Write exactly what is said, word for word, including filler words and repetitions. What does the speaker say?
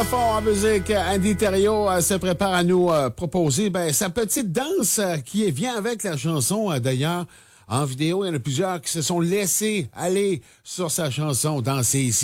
Fond en musique, Andy Thériault euh, se prépare à nous euh, proposer ben, sa petite danse euh, qui vient avec la chanson. Euh, d'ailleurs, en vidéo, il y en a plusieurs qui se sont laissés aller sur sa chanson danser ici.